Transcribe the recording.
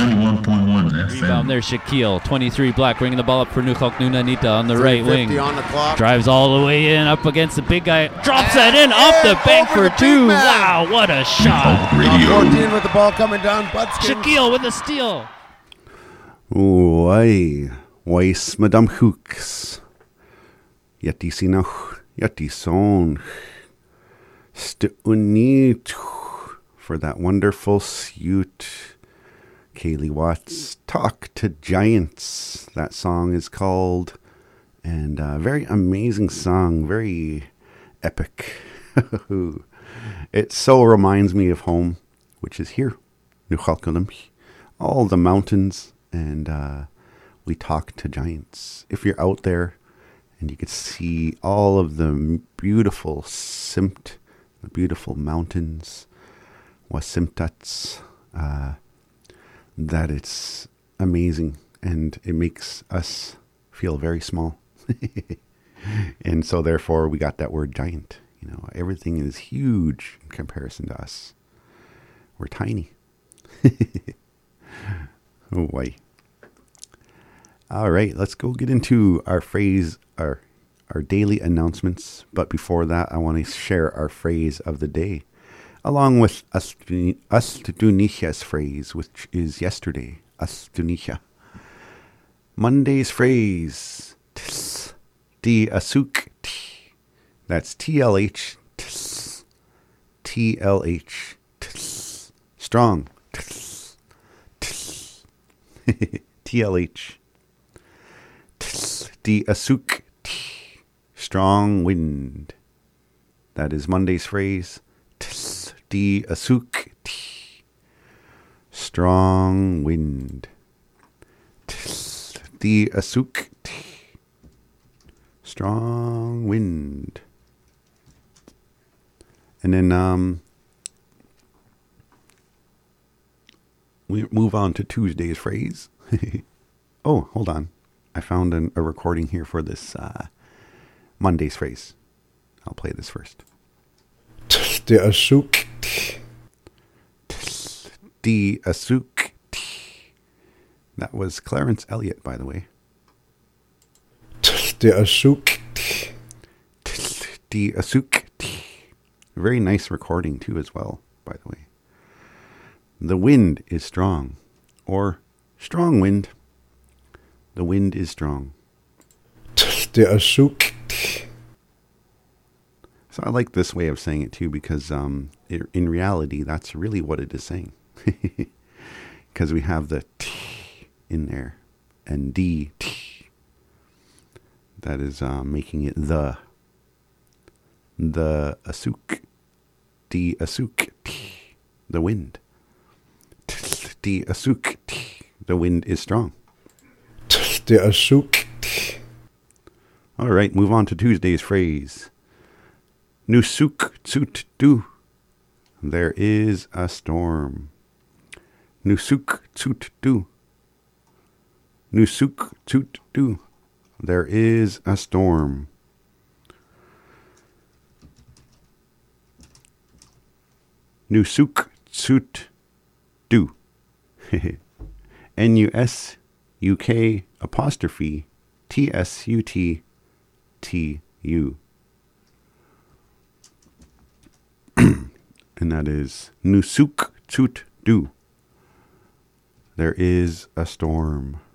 91.1 FM. Rebound there, Shaquille. 23 Black bringing the ball up for Nukok Nunanita on the right wing. On the clock. Drives all the way in, up against the big guy. Drops that in, off the bank for two. Wow, what a shot. Radio. 14 with the ball coming down. Butskins. Shaquille with a steal. Weis Madame Hooks. Yeti Sinoch. Yeti Son. Unit for that wonderful suit. Kaylee Watts, Talk to Giants. That song is called. And very amazing song. Very epic. It so reminds me of home, which is here. Nuchalkalimpi. All the mountains. And we talk to giants. If you're out there and you could see all of the beautiful Simt, the beautiful mountains, Wasimtats, that it's amazing and it makes us feel very small. And so therefore we got that word giant. You know, everything is huge in comparison to us. We're tiny. Oh, boy. All right, let's go get into our phrase, our daily announcements. But before that, I want to share our phrase of the day, along with Astunicha's phrase, which is yesterday. Astunicha. Monday's phrase, ts, di asuk, t. That's TLH, ts, TLH, ts. Strong, ts, ts. TLH. Di asuk, t. Strong wind. That is Monday's phrase. Di asuk, t. Strong wind. Di asuk, t. Strong wind. And then we move on to Tuesday's phrase. Oh, hold on. I found a recording here for this Monday's phrase. I'll play this first. Di asuk. Di asuk. That was Clarence Elliott, by the way. Di asuk. Di asuk. Very nice recording too, as well, by the way. The wind is strong, or strong wind. The wind is strong. Di asuk. So I like this way of saying it too, because in reality, that's really what it is saying. Because we have the t in there, and d t. That is making it the asuk, di asuk t, the wind. Di asuk t, the wind is strong. Di asuk. All right, move on to Tuesday's phrase. Nusuk tsut du. There is a storm. Nusuk tsut du. Nusuk tsut du. There is a storm. Nusuk tsut du. NUSUK apostrophe TSUT TU. And that is Nusuk tsut du. There is a storm.